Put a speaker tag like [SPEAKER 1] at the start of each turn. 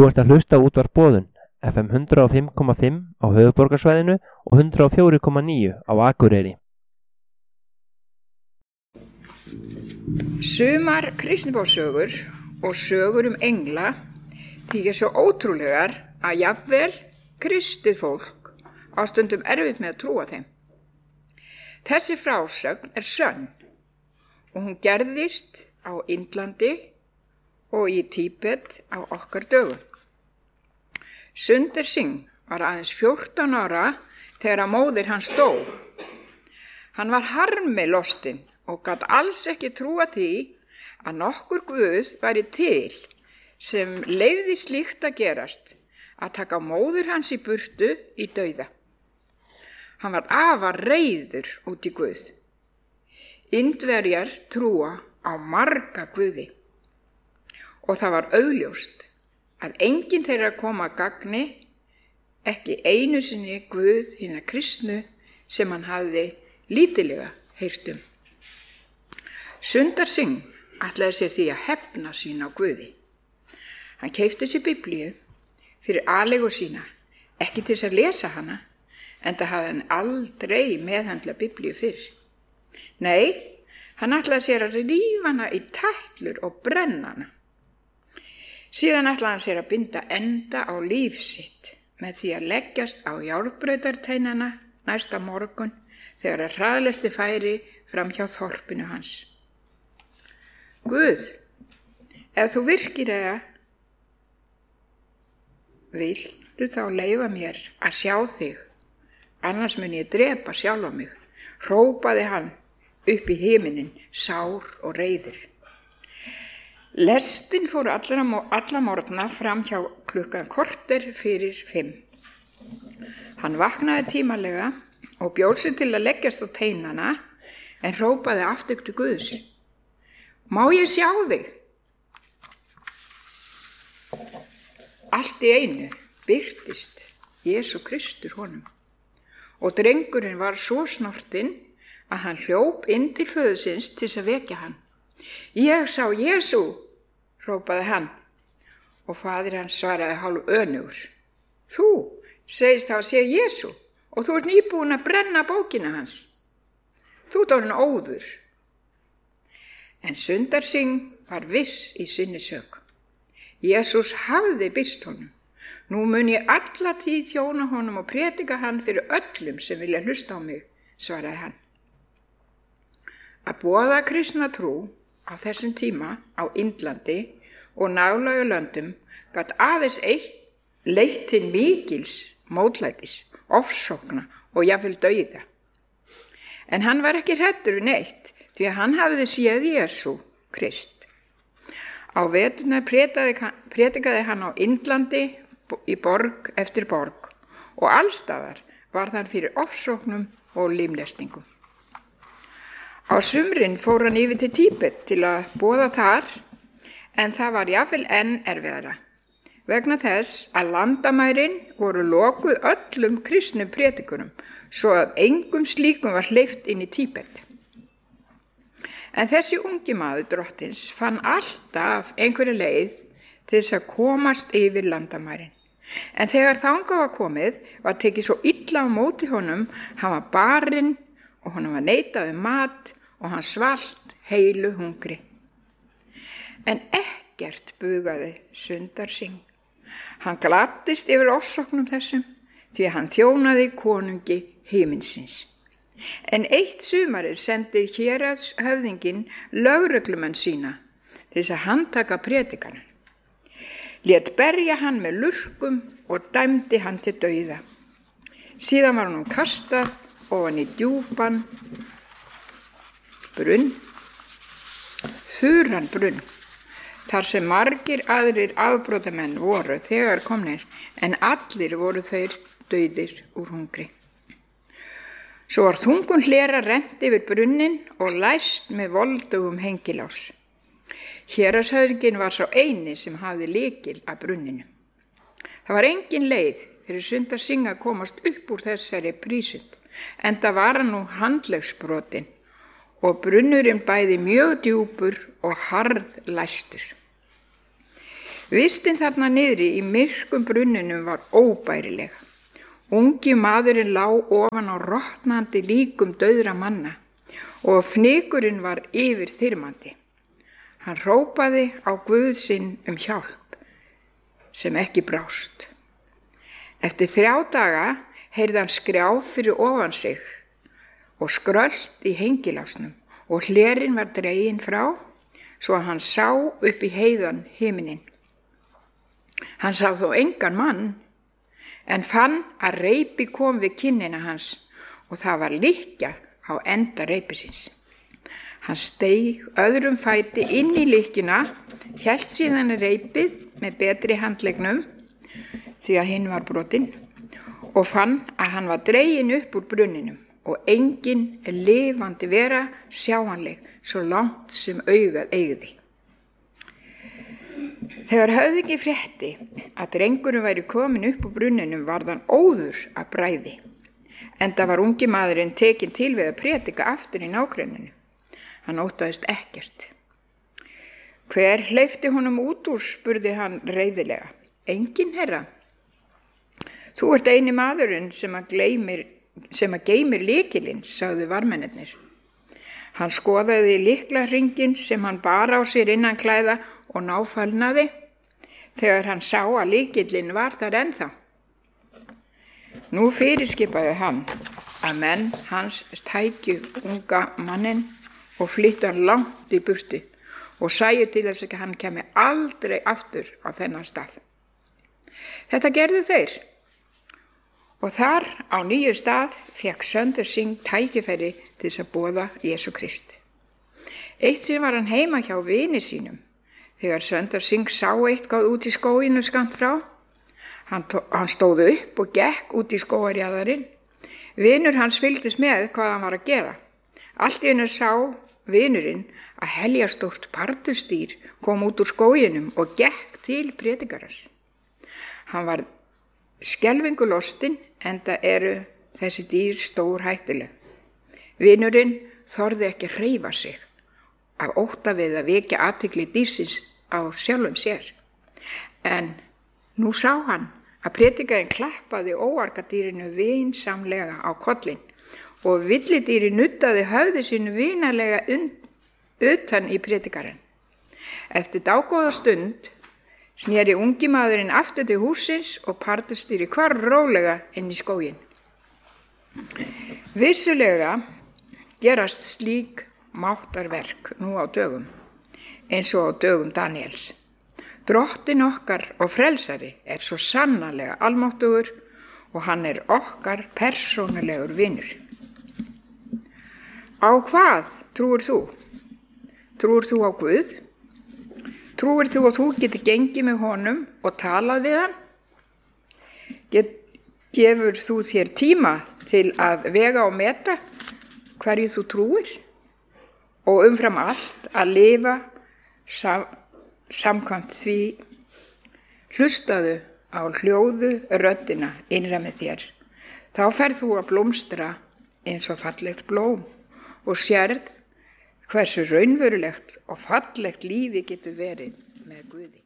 [SPEAKER 1] Þú ert að hlusta á útvarp Boðun, FM 105,5 á höfuðborgarsvæðinu og 104,9 á Akureyri.
[SPEAKER 2] Sumar kristniboðssögur og sögur engla þykja svo ótrúlegar að jafnvel kristið fólk á stundum erfitt með að trúa þeim. Þessi frásögn sönn og hún gerðist á Indlandi og í Tíbet á okkar dögum. Sundar Singh var aðeins 14 ára þegar móðir hans dó. Hann var harmi lostinn og gat alls ekki trúa því að nokkur guð væri til sem leyfði slíkt að gerast, að taka móður hans í burtu í dauða. Hann var afar reiður út í guð. Indverjar trúa á marga guði og það var augljóst að enginn þeirra kom að gagni, ekki einu sinni guð hinna kristnu sem hann hafði lítillega heyrt um. Sundar Singh ætlaði sér því að hefna sín á guði. Hann keypti sér Biblíu fyrir aleigu sína, ekki til þess að lesa hana, enda hafði hann aldrei meðhandlað Biblíu fyrr. Nei, hann ætlaði sér að rífa hana í tætlur og brenna hana. Síðan ætlaði hann sér að binda enda á líf sitt með því að leggjast á járnbrautarteinana næsta morgun þegar að hraðlesti færi fram hjá þorpinu hans. Guð, ef þú virkilega viltu þá leyfa mér að sjá þig, annars mun ég drepa sjálfa mig, hrópaði hann upp í himinin, sár og reiður. Lestin fór alla morgna fram hjá klukkan korter fyrir 5. Hann vaknaði tímalega og bjóð sig til að leggjast á teinana en hrópaði aftur til Guðs. Má ég sjá þig? Allt í einu birtist Jesú Kristur honum og drengurinn var svo snortinn að hann hljóp inn til föður síns til að vekja hann. Ég sá Jesú, hrópaði hann og faðir hans svaraði hálf önugur. Þú segist þá að sé Jesú og þú ert nýbúin að brenna bókina hans. Þú ert orðinn óður. En Sundar Singh var viss í sinni sök. Jesús hafði birst honum. Nú mun ég alla tíð þjóna honum og predika hann fyrir öllum sem vilja hlusta á mig, svaraði hann. Að boða kristna trú á þessum tíma á Indlandi og nálægu löndum gat aðeins eitt leitt til mikils mótlætis, ofsókna og jafnvel dauða. En hann var ekki hræddur við neitt því að hann hafði séð Jesú Krist. Á veturna predikaði hann á Indlandi í borg eftir borg og allstaðar var hann fyrir ofsóknum og limlestingum. Á sumrin fór hann yfir til Tíbet til að boða þar, en það var jafnvel enn erfiðara, vegna þess að landamærin voru lokuð öllum kristnum predikurum, svo að engum slíkum var hleypt inn í Tíbet. En þessi ungi maður drottins fann alltaf einhverja leið til þess að komast yfir landamærin. En þegar þangað var komið, var tekið svo illa á móti honum, hann var barinn og honum var neitað mat og hann svalt heilu hungri. En ekkert bugaði Sundar Singh. Hann gladdist yfir ofsóknum þessum því að hann þjónaði konungi himinsins. En eitt sumarið sendi héraðshöfðinginn lögreglumenn sína til þess að handtaka predikanann. Lét berja hann með lurkum og dæmdi hann til dauða. Síðan var hann kastað ofan í djúpan brunn, þurran brunn, þar sem margir aðrir afbrotamenn voru þegar komnir, en allir voru þeir dauðir úr hungri. Svo var þungun hlera rennt yfir brunnin og læst með voldugum hengilás. Héraðshöfðinginn var sá eini sem hafði lykil að brunninu. Það var engin leið fyrir Sundar Singh að komast upp úr þessari prísund, enda var hann nú handleggsbrotinn og brunnurinn bæði mjög djúpur og harðlæstur. Vistin þarna niðri í myrkum brunninum var óbærileg. Ungi maðurinn lá ofan á rotnandi líkum dauðra manna og fnykurinn var yfirþyrmandi. Hann hrópaði á Guð sinn hjálp, sem ekki brást. Eftir 3 daga heyrði hann skrjáf fyrir ofan sig og skrölt í hengilásnum og hlerinn var dreginn frá, svo að hann sá upp í heiðan himinin. Hann sá þó engan mann, en fann að reipi kom við kinnina hans og það var lykkja á enda reipisins. Hann steig öðrum fæti inn í lykkjuna, hélt síðan reipið með betri handleggnum, því að hinn var brotinn, og fann að hann var dreginn upp úr brunninum og engin lifandi vera sjáanleg svo langt sem augað eygði. Þegar höfðingi frétti að drengurinn væri komin upp úr brunninum varð hann óður af bræði, enda var ungi maðurinn tekinn til við að prédika aftur í nágrenninu. Hann óttaðist ekkert. Hver hleypti honum út úr, spurði hann reiðilega. Enginn, herra. Þú ert eini maðurinn sem að geymir lykilinn, sagði varðmennirnir. Hann skoðaði lyklarhringinn sem hann bar á sér innan klæða og náfölnaði þegar hann sá að lykillinn var þar ennþá. Nú fyrirskipaði hann að menn hans tækju unga manninn og flyttu hann langt í burtu og sæju til þess að hann kemi aldrei aftur á þennan stað. Þetta gerðu þeir og þar á nýju stað fékk Sönder Singh tækifæri til þess að boða Jesú Krist. Eitt sinn var hann heima hjá vini sínum þegar Sönder Singh sá eitthvað út í skóginu skammt frá. Hann stóð upp og gekk út í skógarjaðarinn. Vinur hans fylgdist með hvað hann var að gera. Allt í einu sá vinurinn að heljarstórt pardustýr kom út úr skóginum og gekk til prédikarans. Hann var skelfingu lostinn, enda eru þessi dýr stórhættuleg. Vinurinn þorði ekki að hreyfa sig af ótta við að vekja athygli dýrsins á sjálfum sér. En nú sá hann að prédikarinn klappaði óargadýrinu vinsamlega á kollinn og villidýri nuttaði höfði sínu vinalega utan í prédikarinn. Eftir dágóða stund sneri ungi maðurinn aftur til hússins og pardustýri hvarf rólega inn í skóginn. Vissulega gerast slík máttarverk nú á dögum, eins og á dögum Daniels. Drottinn okkar og frelsari er svo sannarlega almáttugur og hann er okkar persónulegur vinur. Á hvað trúir þú? Trúir þú á Guð? Trúir þú að þú getur gengið með honum og talað við hann? Gefur þú þér tíma til að vega og meta hverju þú trúir? Og umfram allt að lifa samkvæmt því, hlustaðu á hljóðu röddina innra með þér. Þá ferð þú að blómstra eins og fallegt blóm og sérð hversu raunverulegt og fallegt lífi getur verið með Guði.